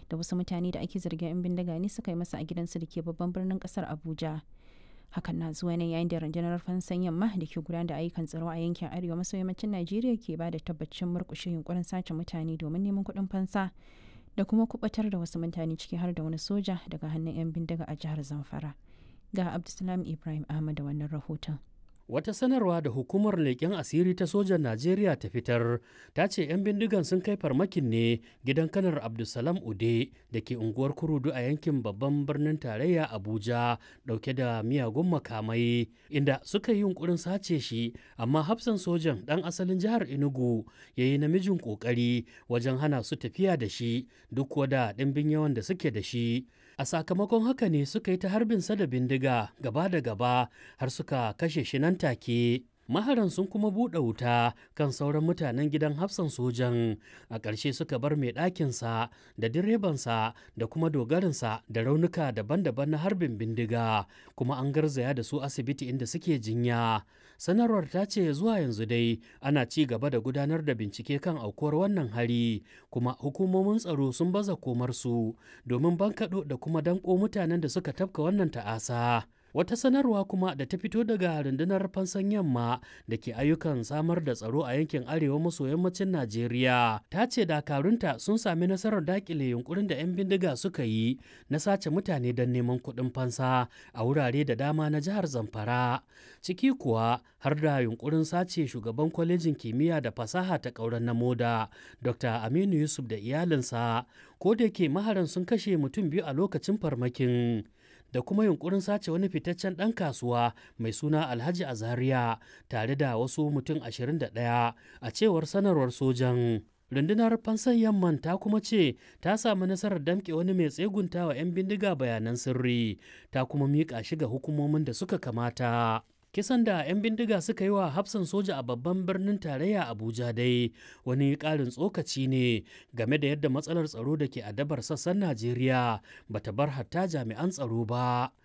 da wasu mutane da ake zargin 'yan bindiga ne suka yi masa a gidansu da ke babban birnin kasar Abuja. Hakan na zuwa ne yayin da rundunar fansan yamma da ke gudanar da ayyukan tsaro a yankin arewa maso yammacin Najeriya ke ba da tabbacin murƙushe yunkurin sace mutane domin neman kuɗin fansa da kuma kubatar da wasu mutane ciki har da wani soja daga hannun 'yan bindiga a jihar Zamfara. Ga Abdulsalam Ibrahim Ahmad da wannan rahoton. Wata sanarwa da hukumar leƙen asiri ta sojan Najeriya ta fitar ta ce 'yan bindigan sun kai farmakin ne gidan kanar Abdulsalam Ude da ke unguwar Kurudu a yankin babban birnin tarayya Abuja ɗauke da miyagun makamai inda suka yi yunkurin sace shi amma hafsan sojan ɗan asalin jihar Enugu ya yi namijin ƙoƙari wajen hana su tafiya da shi duk da ɗimbin yawan da suke da shi. A sakamakon haka ne suka yi ta harbin sa da bindiga gaba da gaba har suka kashe shi nan take. Maharan sun kuma buɗe wuta kan sauran mutanen gidan hafsan sojan a ƙarshe suka bar mai ɗakinsa da direbansa da kuma dogarinsa da raunuka daban-daban na harbin bindiga kuma an garzaya da su asibiti inda suke jinya. Sanarwar ta ce zuwa yanzu dai ana ci gaba da gudanar da bincike kan aukuwar wannan hari kuma hukumomin tsaro sun baza komarsu domin bankaɗo da kuma danƙo mutanen da suka tafka wannan ta'asa. Wata sanarwa kuma da ta fito daga rundunar fansan yamma da ke ayyukan samar da tsaro a yankin arewa maso yammacin Najeriya ta ce dakarunta sun sami nasarar dakile yunkurin da 'yan bindiga suka yi na sace mutane don neman kuɗin fansa a wurare da dama na jihar Zamfara. Ciki kuwa har da yunkurin sace shugaban kwalejin kimiyya da fasaha ta ƙauren na Moda, Dr. Aminu Yusuf da iyalinsa, ko da ke maharan sun kashe mutum biyu a lokacin farmakin. Da kuma yunkurin sace wani fitaccen ɗan kasuwa mai suna Alhaji Azariya tare da wasu mutum 21 a cewar sanarwar sojan. Rundunar fansan yamman ta kuma ce ta samu nasarar damƙe wani mai tsegunta wa 'yan bindiga bayanan sirri ta kuma miƙa shi ga hukumomin da suka kamata. Kisan da 'yan bindiga suka yi wa hafsan soja a babban birnin tarayya Abuja dai wani ƙarin tsokaci ne game da yadda matsalar tsaro da ke adabar sassan Najeriya bata bar hatta jami'an tsaro ba.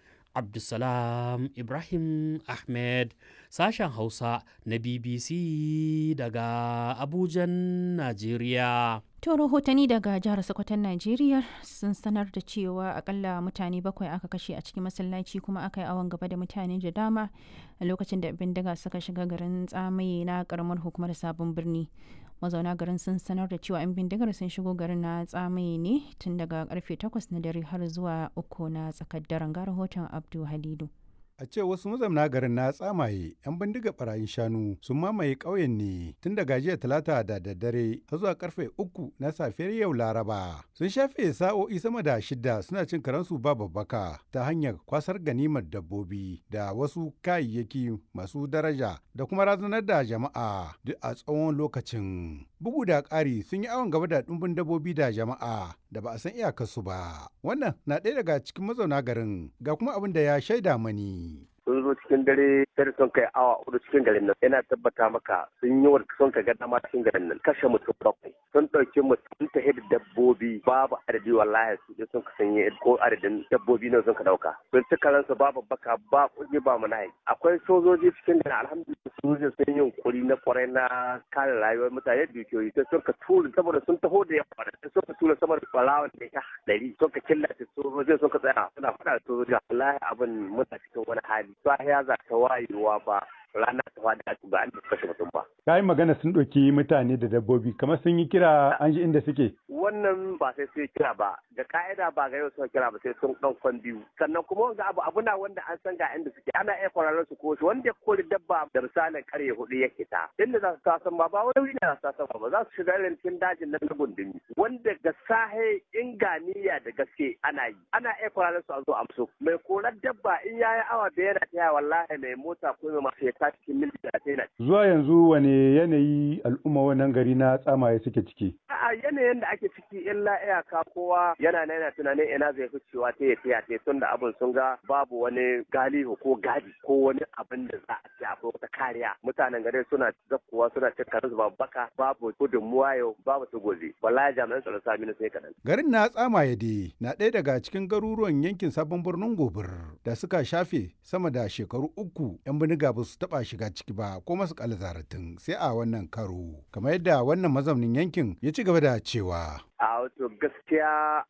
Abdulsalam Ibrahim Ahmed, sashen Hausa na BBC daga Abujan, Najeriya. To rahotanni daga jihar Sokoton Najeriya sun sanar da cewa akalla mutane 7 aka kashe a cikin masallaci kuma aka yi awon gaba da mutane da dama a lokacin da bindiga suka shiga garin Tsamaye na karamar hukumar Sabon Birni. Mazauna garin sun sanar da cewa 'yan bindigar sun shigo garin na Tsamaye ne tun daga karfe 8 na dare har zuwa 3 na tsakar daren, ga rahoton Abdu Halidu. A ce wasu mazauna garin na Tsamaye 'yan bindiga barayin shanu sun mamaye ƙauyen ne tun daga jiya talata da daddare har zuwa karfe 3 na safiyar yau Laraba. Sun shafe sa'o'i sama da 6 suna cin karansu ba babbaka ta hanyar kwasar ganimar dabbobi da wasu kayayyaki masu daraja da kuma razanar da jama'a duk a tsawon lokacin. Bugu da ƙari sun yi awon gaba da ɗumbin dabbobi da jama'a da ba a san iyakarsu ba. Wannan na ɗaya daga cikin mazauna garin, ga kuma abin da ya shaida mani. Sun zo cikin dare sai sun kai awa 4 cikin garin nan, yana tabbata maka sun yi wa sun ka ga dama cikin garin nan, kashe mutum 7 sun ɗauki mutum ta hidda dabbobi babu adadi, wallahi su je sun ka sanye ko adadin dabbobi ne sun ka dauka, sun ci karansu babu baka ba kuɗi ba manayi. Akwai sojoji cikin garin, alhamdulillah sojoji sun yi yunkuri na kwarai na kare rayuwar mutane da dukiyoyi, sai sun ka tura saboda sun taho da yawa da sun ka tura saboda balawan da ya 100 sun ka killace sojojin sun ka tsaya suna faɗa da sojoji. Wallahi abin muna cikin wani hali, sahiya za ta wayewa ba rana ta faɗi a ba an kashe mutum ba. Ka yi magana sun ɗauki mutane da dabbobi kamar sun yi kira an ji inda suke. Wannan ba sai sun kira ba, da ka'ida ba ga yau sun kira ba sai sun ɗaukan biyu. Sannan kuma wanga abu na wanda an san ga inda suke, ana iya kwararren su ko wanda ya kori dabba da misalin karye 4 yake ta. Inda za su tasan ba wani wuri na za su tasan ba, za su shiga irin cikin dajin nan na gundumi. Wanda ga sahe inganiya da gaske ana yi. Ana iya kwararren su a zo amso. Mai korar dabba in ya yi awa da yana taya wallahi mai mota ko mai masu ya ta cikin mil da ta yana. Zuwa yanzu wane yanayi al'umma wannan gari na Tsamaye suke ciki? A yanayin da ake ciki illa iyaka kowa yana tunanin ina zai fi cewa ta yi tun da abin sun ga babu wani galihu ko gadi ko wani abin da za a ce akwai wata kariya. Mutanen gari suna zakkuwa suna cin karansu babu baka babu gudunmuwa yau babu su gobe. Wallahi jami'an tsaron sami na sai kaɗan. Garin na Tsamaye dai na ɗaya daga cikin garuruwan yankin Sabon Birnin Gobir da suka shafe sama da shekaru 3 'yan bindiga ba su taɓa shiga ciki ba ko masu zaratin sai a wannan karo. Kamar yadda wannan mazaunin yankin ya ci gaba da cewa. A wato gaskiya